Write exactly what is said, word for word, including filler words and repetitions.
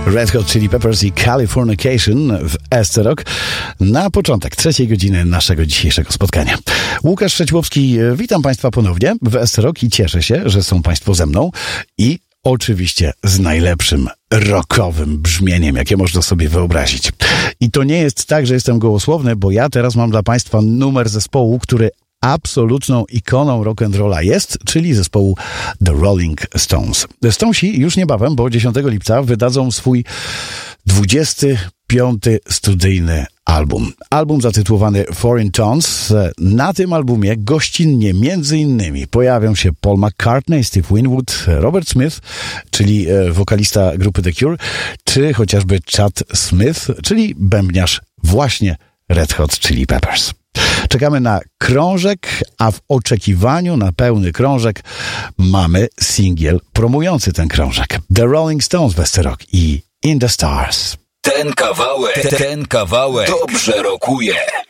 Red Hot Chili Peppers i Californication w Ester Rock na początek trzeciej godziny naszego dzisiejszego spotkania. Łukasz Szczeciłowski, witam Państwa ponownie w Ester Rock i cieszę się, że są Państwo ze mną i oczywiście z najlepszym rockowym brzmieniem, jakie można sobie wyobrazić. I to nie jest tak, że jestem gołosłowny, bo ja teraz mam dla Państwa numer zespołu, który absolutną ikoną rock'n'rolla jest, czyli zespołu The Rolling Stones. Stonesi już niebawem, bo dziesiątego lipca wydadzą swój dwudziesty piąty studyjny album. Album zatytułowany Foreign Tones. Na tym albumie gościnnie między innymi pojawią się Paul McCartney, Steve Winwood, Robert Smith, czyli wokalista grupy The Cure, czy chociażby Chad Smith, czyli bębniarz właśnie Red Hot Chili Peppers. Czekamy na krążek, a w oczekiwaniu na pełny krążek mamy singiel promujący ten krążek. The Rolling Stones w Ester Rock i In the Stars. Ten kawałek, ten kawałek dobrze rokuje.